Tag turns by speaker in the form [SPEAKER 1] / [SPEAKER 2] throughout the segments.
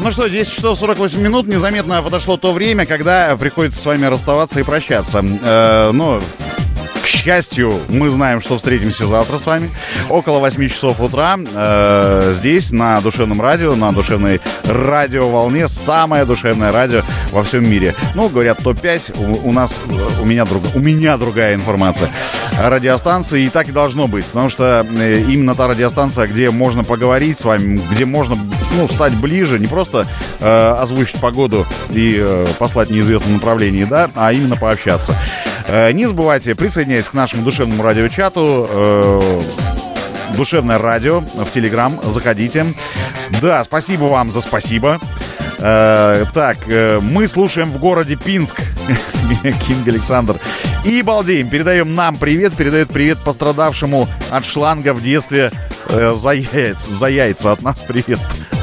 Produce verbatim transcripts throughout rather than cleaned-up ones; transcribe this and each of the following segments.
[SPEAKER 1] Ну что, десять часов сорок восемь минут. Незаметно подошло то время, когда приходится с вами расставаться и прощаться. Э, но... К счастью, мы знаем, что встретимся завтра с вами около восьми часов утра э, здесь, на Душевном радио, на душевной радиоволне. Самое душевное радио во всем мире. Ну, говорят, топ пять. У, у нас, у меня, друг, у меня другая информация о радиостанции. И так и должно быть. Потому что э, именно та радиостанция, где можно поговорить с вами, где можно, ну, стать ближе, не просто э, озвучить погоду и э, послать в неизвестном направлении, да, а именно пообщаться. Э, не забывайте присоединяться к нашему душевному радиочату. Э, Душевное радио в Телеграм. Заходите. Да, спасибо вам за спасибо. Э, так, э, мы слушаем в городе Пинск. Кинг Александр. И балдеем. Передаем нам привет. Передает привет пострадавшему от шланга в детстве э, за яйца. За яйца от нас привет.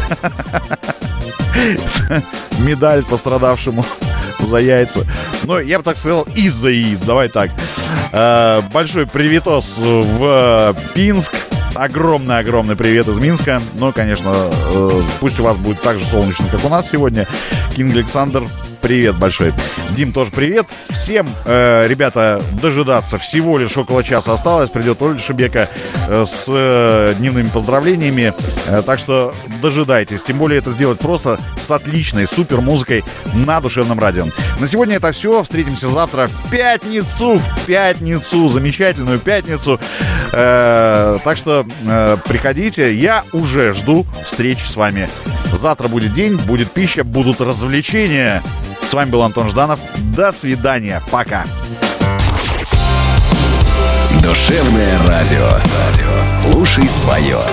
[SPEAKER 1] Медаль пострадавшему за яйца. Ну, я бы так сказал, из-за яиц. Давай так. Э, большой приветос в Пинск. Огромный-огромный привет из Минска. Ну, конечно, э, пусть у вас будет так же солнечно, как у нас сегодня. Кинг Александр, привет большой. Дим, тоже привет. Всем, э, ребята, дожидаться. Всего лишь около часа осталось. Придет Оля Шебека э, с э, дневными поздравлениями. Э, так что дожидайтесь. Тем более это сделать просто с отличной супер музыкой на Душевном радио. На сегодня это все. Встретимся завтра в пятницу. В пятницу. Замечательную пятницу. Э, так что э, приходите. Я уже жду встречи с вами. Завтра будет день, будет пища, будут развлечения. С вами был Антон Жданов. До свидания. Пока.
[SPEAKER 2] Душевное радио. Слушай свое.